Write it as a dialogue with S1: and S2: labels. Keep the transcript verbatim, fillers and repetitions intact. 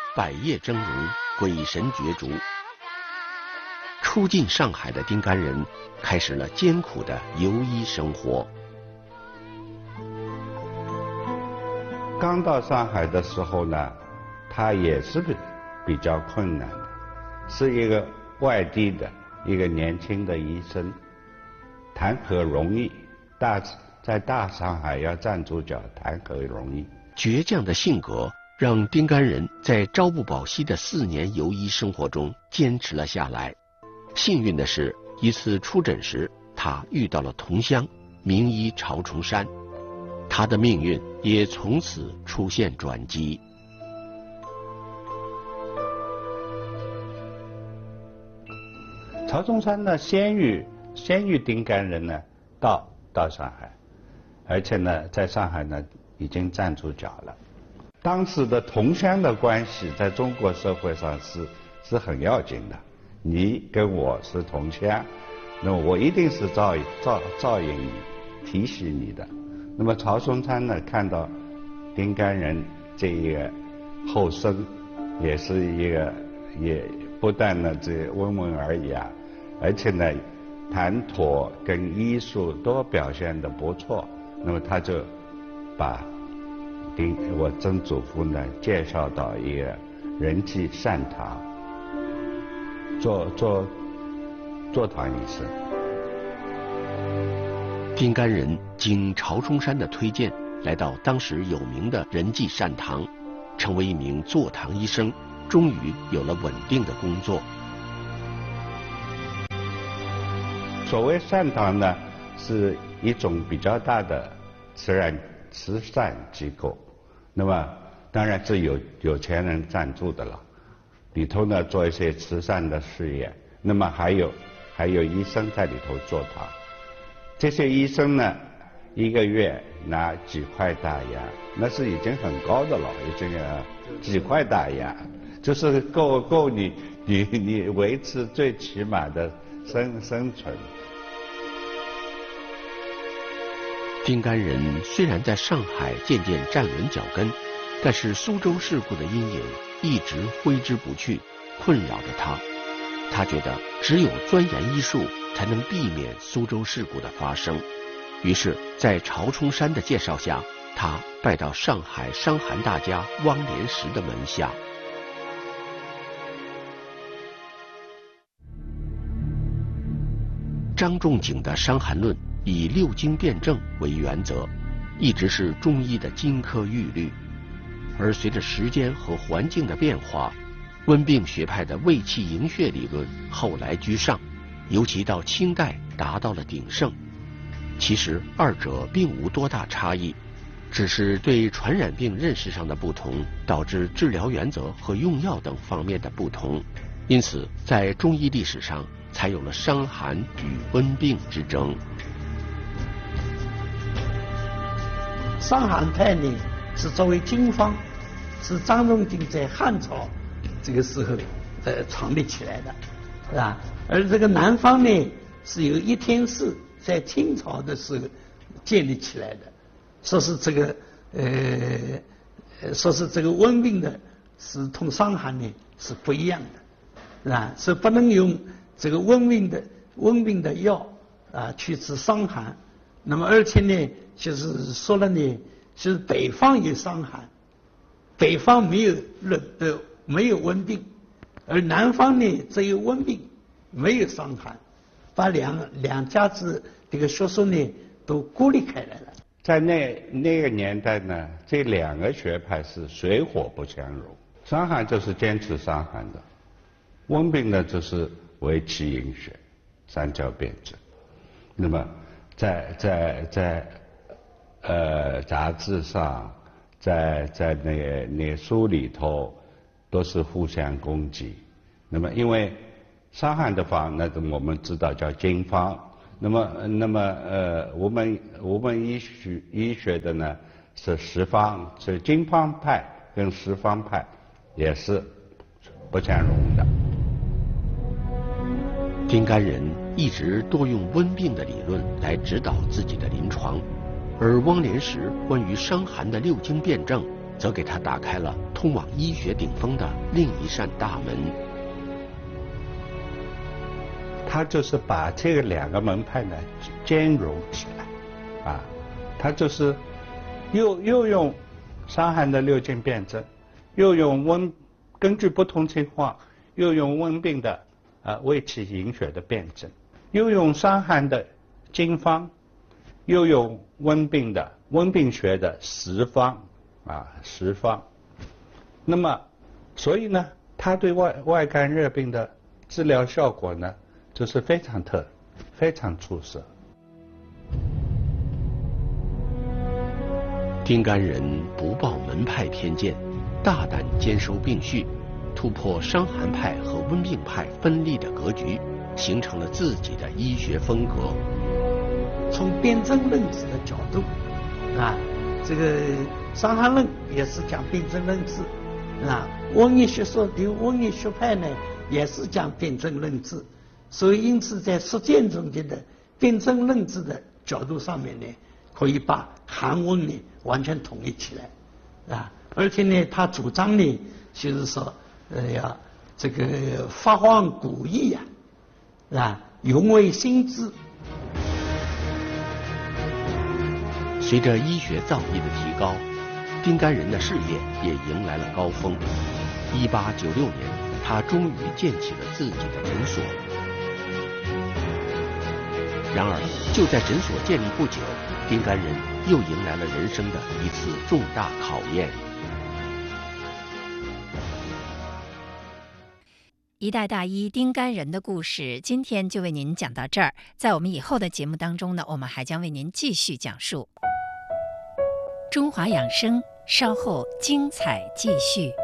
S1: 百业峥嵘，鬼神角逐。初进上海的丁甘人开始了艰苦的游医生活。
S2: 刚到上海的时候呢，他也是比比较困难的，是一个外地的一个年轻的医生，谈何容易？大在大上海要站住脚，谈何容易？
S1: 倔强的性格让丁甘人在朝不保夕的四年游医生活中坚持了下来。幸运的是，一次出诊时，他遇到了同乡名医曹崇山，他的命运也从此出现转机。
S2: 曹崇山呢，先于先于丁甘人呢到到上海，而且呢，在上海呢已经站住脚了。当时的同乡的关系在中国社会上是是很要紧的。你跟我是同乡，那么我一定是照照照应你，提携你的。那么曹崇山呢，看到丁甘人这一个后生，也是一个也不但呢这温文尔雅，而且呢谈吐跟医术都表现得不错，那么他就把丁我曾祖父呢介绍到一个仁济善堂。做做做堂医生。
S1: 丁甘人经曹崇山的推荐，来到当时有名的仁济善堂，成为一名坐堂医生，终于有了稳定的工作。
S2: 所谓善堂呢，是一种比较大的慈善慈善机构，那么当然是有有钱人赞助的了。里头呢做一些慈善的事业，那么还有还有医生在里头做堂，这些医生呢一个月拿几块大洋，那是已经很高的了，已经啊几块大洋，就是够够你你你维持最起码的生生存。
S1: 丁甘人虽然在上海渐渐站稳脚跟，但是苏州事故的阴影一直挥之不去，困扰着他。他觉得只有钻研医术，才能避免苏州事故的发生。于是，在曹崇山的介绍下，他拜到上海伤寒大家汪连石的门下。张仲景的《伤寒论》以六经辩证为原则，一直是中医的金科玉律。而随着时间和环境的变化，温病学派的卫气营血理论后来居上，尤其到清代达到了鼎盛。其实二者并无多大差异，只是对传染病认识上的不同，导致治疗原则和用药等方面的不同。因此，在中医历史上才有了伤寒与温病之争。
S3: 伤寒派呢是作为经方，是张仲景在汉朝这个时候呃创立起来的，是吧？而这个南方呢是由一天士在清朝的时候建立起来的，说是这个呃说是这个温病的是同伤寒呢是不一样的，是吧？所以不能用这个温病的温病的药啊去治伤寒。那么而且呢就是说了呢，就是北方有伤寒，北方没有热呃没有温病，而南方呢只有温病没有伤寒，把两两家子这个学说呢都孤立开来了。
S2: 在那那个年代呢，这两个学派是水火不相容。伤寒就是坚持伤寒的，温病呢就是为气营血，三焦辩证。那么在在在呃杂志上，在在那个那个书里头都是互相攻击。那么因为伤寒的方，那我们知道叫经方。那么那么呃我们我们医学医学的呢是十方，所以经方派跟十方派也是不相容的。
S1: 丁甘人一直多用温病的理论来指导自己的临床，而汪连石关于伤寒的六经辩证则给他打开了通往医学顶峰的另一扇大门。
S2: 他就是把这个两个门派呢兼容起来，啊，他就是又又用伤寒的六经辨证，又用温根据不同情况，又用温病的啊卫气营血的辨证，又用伤寒的经方，又用温病的温病学的实方啊实方。那么，所以呢，他对外外感热病的治疗效果呢，就是非常特非常出色。
S1: 丁干人不抱门派偏见，大胆兼收并蓄，突破伤寒派和温病派分立的格局，形成了自己的医学风格。
S3: 从辨证论治的角度，啊，这个伤寒论也是讲辨证论治，啊，温疫学说的温疫学派呢也是讲辨证论治，所以因此在实践中间的辨证论治的角度上面呢，可以把寒温呢完全统一起来，啊，而且呢，他主张呢就是说，呃，要这个发放古意啊，啊，永为新知。
S1: 随着医学造诣的提高，丁干人的事业也迎来了高峰。一八九六年，他终于建起了自己的诊所。然而，就在诊所建立不久，丁干人又迎来了人生的一次重大考验。
S4: 一代大医丁干人的故事，今天就为您讲到这儿。在我们以后的节目当中呢，我们还将为您继续讲述。中华养生，稍后精彩继续。